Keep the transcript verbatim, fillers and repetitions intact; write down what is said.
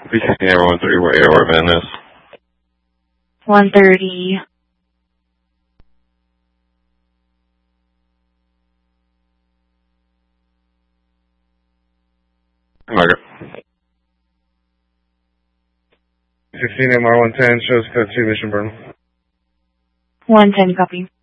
B C C one thirty, where A O R van is. one thirty. Margaret. sixteen M R one ten shows code two mission burn. one ten, copy.